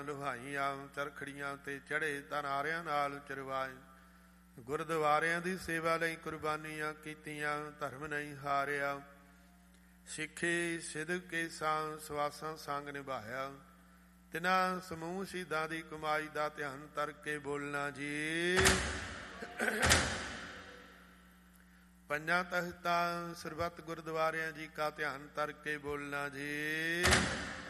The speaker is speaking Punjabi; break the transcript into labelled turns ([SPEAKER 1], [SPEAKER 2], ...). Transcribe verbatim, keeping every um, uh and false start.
[SPEAKER 1] ਲੁਹਾਈਆਂ ਚਰਖੜੀਆਂ ਤੇ ਚੜੇ ਤਨਾਰਿਆਂ ਨਾਲ ਚਰਵਾਏ। ਗੁਰਦੁਆਰਿਆਂ ਦੀ ਸੇਵਾ ਲਈ ਕੁਰਬਾਨੀਆਂ ਕੀਤੀਆਂ, ਧਰਮ ਨਹੀਂ ਹਾਰਿਆ। ਸਿੱਖੀ ਸਿਦਕ ਕੇ ਸਾਂ ਸਵਾਸਾਂ ਸੰਗ ਨਿਭਾਇਆ। ਤਿਨਾਂ ਸਮੂਹ ਸ਼ਹੀਦਾਂ ਦੀ ਕਮਾਈ ਦਾ ਧਿਆਨ ਤਰ ਕੇ ਬੋਲਣਾ ਜੀ। ਪੰਜਾਂ ਤਖਤਾਂ ਸਰਬੱਤ ਗੁਰਦੁਆਰਿਆਂ ਜੀ ਕਾ ਧਿਆਨ ਤਰ ਕੇ ਬੋਲਣਾ ਜੀ।